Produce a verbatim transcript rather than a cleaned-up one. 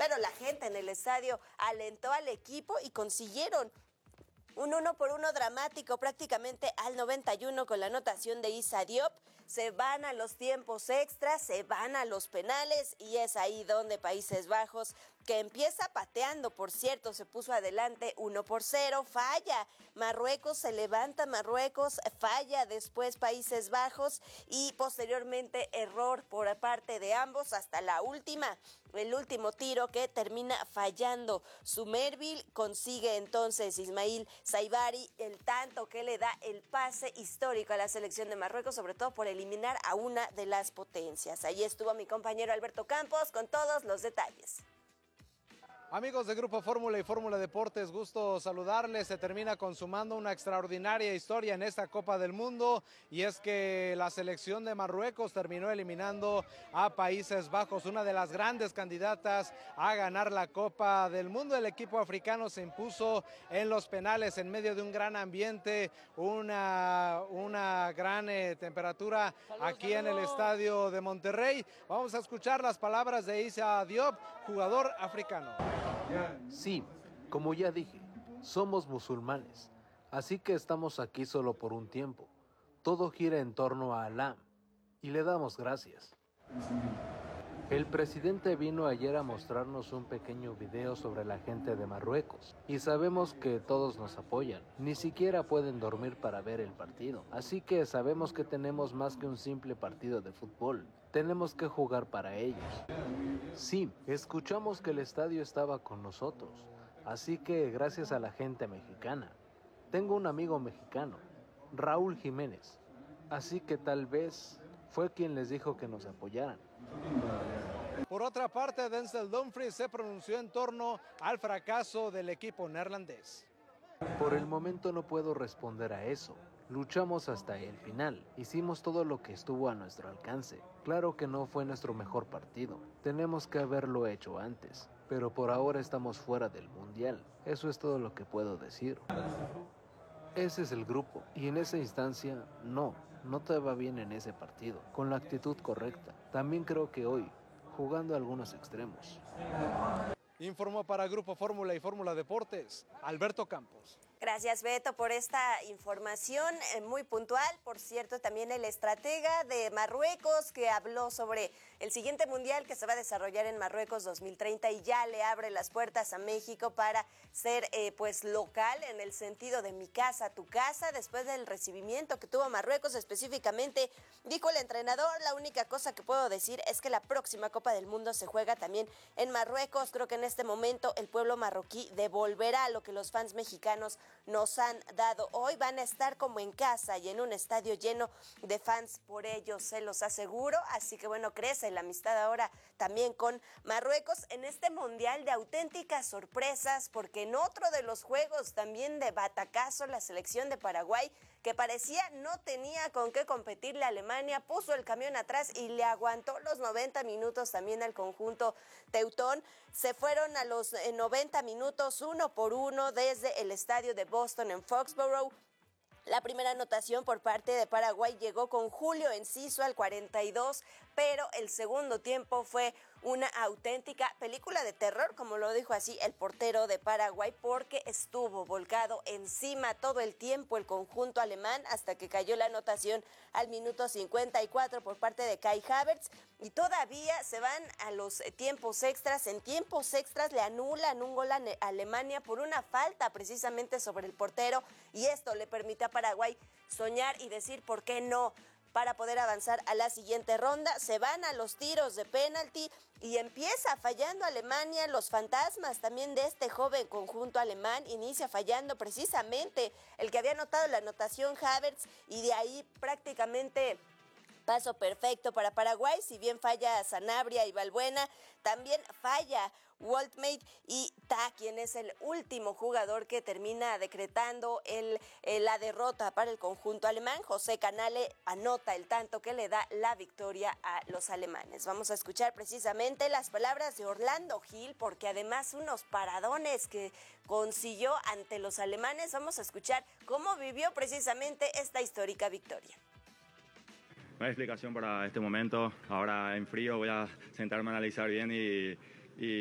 pero la gente en el estadio alentó al equipo y consiguieron un uno por uno dramático prácticamente al noventa y uno con la anotación de Issa Diop. Se van a los tiempos extras, se van a los penales y es ahí donde Países Bajos, que empieza pateando, por cierto, se puso adelante uno por cero, falla. Marruecos se levanta, Marruecos falla después Países Bajos y posteriormente error por parte de ambos hasta la última. El último tiro que termina fallando Sumerville, consigue entonces Ismail Saibari el tanto que le da el pase histórico a la selección de Marruecos, sobre todo por eliminar a una de las potencias. Ahí estuvo mi compañero Alberto Campos con todos los detalles. Amigos de Grupo Fórmula y Fórmula Deportes, gusto saludarles. Se termina consumando una extraordinaria historia en esta Copa del Mundo y es que la selección de Marruecos terminó eliminando a Países Bajos, una de las grandes candidatas a ganar la Copa del Mundo. El equipo africano se impuso en los penales en medio de un gran ambiente, una, una gran eh, temperatura saludos, aquí saludos. En el estadio de Monterrey. Vamos a escuchar las palabras de Issa Diop, jugador africano. Sí, como ya dije, somos musulmanes, así que estamos aquí solo por un tiempo. Todo gira en torno a Alá y le damos gracias. El presidente vino ayer a mostrarnos un pequeño video sobre la gente de Marruecos y sabemos que todos nos apoyan. Ni siquiera pueden dormir para ver el partido, así que sabemos que tenemos más que un simple partido de fútbol. Tenemos que jugar para ellos. Sí, escuchamos que el estadio estaba con nosotros, así que gracias a la gente mexicana. Tengo un amigo mexicano, Raúl Jiménez, así que tal vez fue quien les dijo que nos apoyaran. Por otra parte, Denzel Dumfries se pronunció en torno al fracaso del equipo neerlandés. Por el momento no puedo responder a eso. Luchamos hasta el final, hicimos todo lo que estuvo a nuestro alcance. Claro que no fue nuestro mejor partido, tenemos que haberlo hecho antes, pero por ahora estamos fuera del mundial. Eso es todo lo que puedo decir. Ese es el grupo, y en esa instancia, no, no te va bien en ese partido, con la actitud correcta. También creo que hoy, jugando algunos extremos. Informó para Grupo Fórmula y Fórmula Deportes, Alberto Campos. Gracias, Beto, por esta información eh, muy puntual. Por cierto, también el estratega de Marruecos que habló sobre el siguiente mundial que se va a desarrollar en Marruecos dos mil treinta y ya le abre las puertas a México para ser eh, pues local en el sentido de mi casa, tu casa, después del recibimiento que tuvo Marruecos específicamente. Dijo el entrenador, la única cosa que puedo decir es que la próxima Copa del Mundo se juega también en Marruecos. Creo que en este momento el pueblo marroquí devolverá lo que los fans mexicanos nos han dado hoy. Van a estar como en casa y en un estadio lleno de fans, por ello se los aseguro. Así que bueno, crece la amistad ahora también con Marruecos en este mundial de auténticas sorpresas, porque en otro de los juegos también de batacazo, la selección de Paraguay, que parecía no tenía con qué competirle a Alemania, puso el camión atrás y le aguantó los noventa minutos también al conjunto teutón. Se fueron a los noventa minutos uno por uno desde el estadio de Boston en Foxborough. La primera anotación por parte de Paraguay llegó con Julio Enciso al cuarenta y dos, pero el segundo tiempo fue una auténtica película de terror, como lo dijo así el portero de Paraguay, porque estuvo volcado encima todo el tiempo el conjunto alemán hasta que cayó la anotación al minuto cincuenta y cuatro por parte de Kai Havertz. Y todavía se van a los tiempos extras. En tiempos extras le anulan un gol a Alemania por una falta precisamente sobre el portero, y esto le permite a Paraguay soñar y decir por qué no, para poder avanzar a la siguiente ronda. Se van a los tiros de penalti y empieza fallando Alemania. Los fantasmas también de este joven conjunto alemán, inicia fallando precisamente el que había anotado la anotación, Havertz, y de ahí prácticamente paso perfecto para Paraguay. Si bien falla Sanabria y Balbuena, también falla Woltmate y Ta, quien es el último jugador que termina decretando el, el, la derrota para el conjunto alemán. José Canale anota el tanto que le da la victoria a los alemanes. Vamos a escuchar precisamente las palabras de Orlando Gil, porque además unos paradones que consiguió ante los alemanes. Vamos a escuchar cómo vivió precisamente esta histórica victoria. No hay explicación para este momento. Ahora en frío voy a sentarme a analizar bien y, y